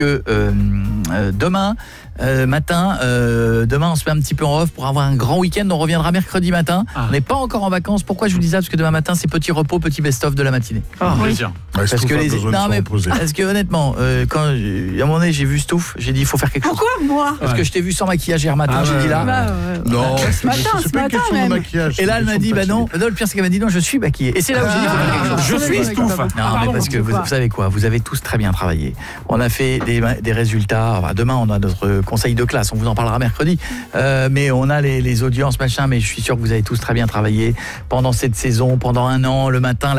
que demain matin, demain on se met un petit peu en off pour avoir un grand week-end. On reviendra mercredi matin. On n'est pas encore en vacances. Pourquoi je vous dis ça? Parce que demain matin c'est petit repos, petit best-of de la matinée. Parce que honnêtement, quand à un moment donné j'ai vu Stouff, j'ai dit il faut faire quelque chose. Pourquoi moi? Parce que je t'ai vu sans maquillage hier matin, j'ai dit là. Non, ce matin même. Et là elle m'a dit bah non, le pire c'est qu'elle m'a dit non, je suis maquillée. Et c'est là où j'ai dit je suis Stouff. Non mais parce que vous savez quoi, vous avez tous très bien travaillé. On a fait des résultats. Enfin, demain on a notre conseil de classe, on vous en parlera mercredi. Mais on a les audiences machin, mais je suis sûr que vous avez tous très bien travaillé pendant cette saison, pendant un an, le matin.